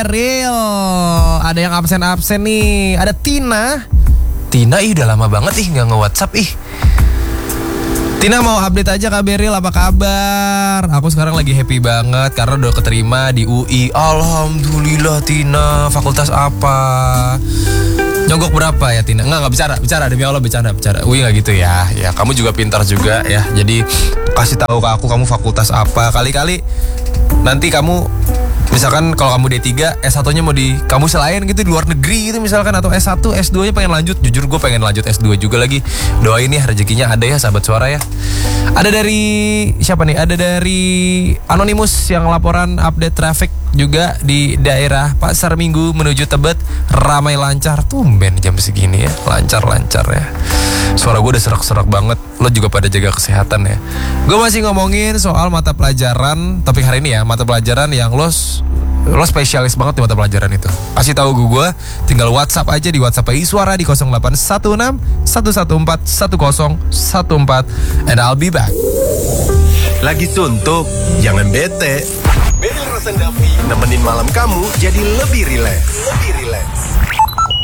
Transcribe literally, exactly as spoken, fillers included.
Beril. Ada yang absen-absen nih. Ada Tina. Tina ih udah lama banget ih nggak nge-WhatsApp ih. Tina mau update aja Kak Beril, apa kabar? Aku sekarang lagi happy banget karena udah keterima di U I. Alhamdulillah Tina, fakultas apa? Nyogok berapa ya Tina? Enggak, enggak bicara, bicara demi Allah bercanda, bicara. U I nggak gitu ya. Ya kamu juga pintar juga ya. Jadi kasih tahu ke aku kamu fakultas apa. Kali-kali nanti kamu misalkan kalau kamu D tiga, S satu-nya mau di kampus lain gitu, di luar negeri gitu misalkan, atau S satu, S dua-nya pengen lanjut. Jujur gue pengen lanjut S dua juga lagi. Doain ya rezekinya ada ya sahabat suara ya. Ada dari siapa nih? Ada dari Anonymous yang laporan update traffic juga di daerah Pasar Minggu menuju Tebet. Ramai lancar, tumben jam segini ya. Lancar-lancar ya. Suara gue udah serak-serak banget. Lo juga pada jaga kesehatan ya. Gue masih ngomongin soal mata pelajaran. Topik hari ini ya, mata pelajaran yang lo Lo spesialis banget di mata pelajaran itu. Kasih tahu gue, tinggal WhatsApp aja di WhatsApp Iswara di nol delapan satu enam satu satu empat satu nol satu empat. And I'll be back. Lagi suntuk, jangan bete. Beril Rosendavi nemenin malam kamu jadi lebih rileks. Lebih rileks.